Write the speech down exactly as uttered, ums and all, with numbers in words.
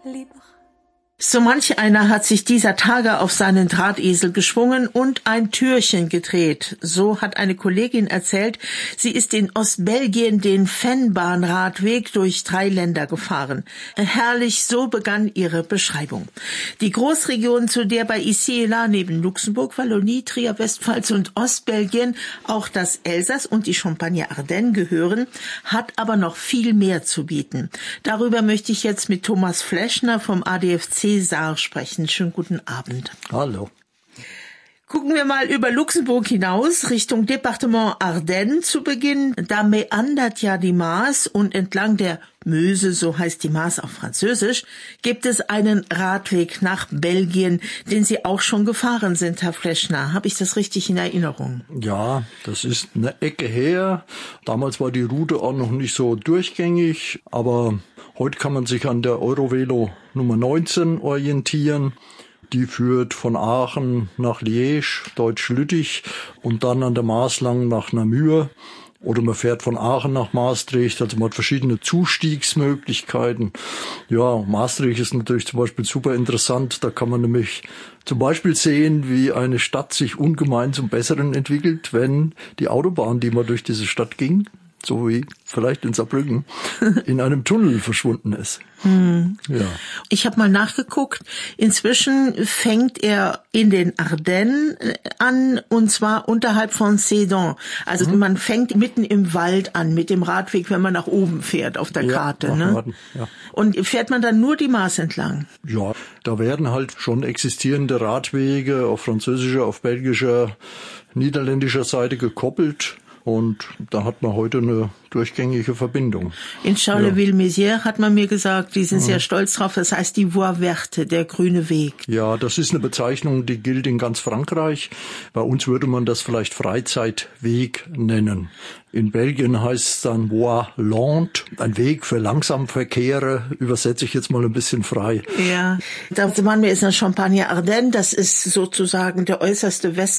libre. So manch einer hat sich dieser Tage auf seinen Drahtesel geschwungen und ein Türchen gedreht. So hat eine Kollegin erzählt, sie ist in Ostbelgien den Fennbahnradweg durch drei Länder gefahren. Herrlich, so begann ihre Beschreibung. Die Großregion, zu der bei Ici et là neben Luxemburg, Wallonie, Trier, Westpfalz und Ostbelgien auch das Elsass und die Champagne-Ardenne gehören, hat aber noch viel mehr zu bieten. Darüber möchte ich jetzt mit Thomas Fleschner vom A D F C Saar sprechen. Schönen guten Abend. Hallo. Gucken wir mal über Luxemburg hinaus, Richtung Departement Ardennes zu Beginn. Da meandert ja die Maas und entlang der Meuse, so heißt die Maas auf Französisch, gibt es einen Radweg nach Belgien, den Sie auch schon gefahren sind, Herr Fleschner. Habe ich das richtig in Erinnerung? Ja, das ist eine Ecke her. Damals war die Route auch noch nicht so durchgängig, aber heute kann man sich an der Eurovelo Nummer neunzehn orientieren. Die führt von Aachen nach Liège, Deutsch-Lüttich und dann an der Maas lang nach Namur. Oder man fährt von Aachen nach Maastricht, also man hat verschiedene Zustiegsmöglichkeiten. Ja, Maastricht ist natürlich zum Beispiel super interessant. Da kann man nämlich zum Beispiel sehen, wie eine Stadt sich ungemein zum Besseren entwickelt, wenn die Autobahn, die mal durch diese Stadt ging, so wie vielleicht in Saarbrücken, in einem Tunnel verschwunden ist. Hm. Ja. Ich habe mal nachgeguckt. Inzwischen fängt er in den Ardennen an, und zwar unterhalb von Sedan. Also mhm. man fängt mitten im Wald an mit dem Radweg, wenn man nach oben fährt auf der ja, Karte. Ne? Norden, ja. Und fährt man dann nur die Maas entlang? Ja, da werden halt schon existierende Radwege auf französischer, auf belgischer, niederländischer Seite gekoppelt. Und da hat man heute eine durchgängige Verbindung. In Charleville-Mézières hat man mir gesagt, die sind mhm. sehr stolz drauf, das heißt die Voie Verte, der grüne Weg. Ja, das ist eine Bezeichnung, die gilt in ganz Frankreich. Bei uns würde man das vielleicht Freizeitweg nennen. In Belgien heißt es dann Voie Lente, ein Weg für Langsamverkehre, übersetze ich jetzt mal ein bisschen frei. Ja, da waren wir jetzt in der Champagne-Ardenne, das ist sozusagen der äußerste Westen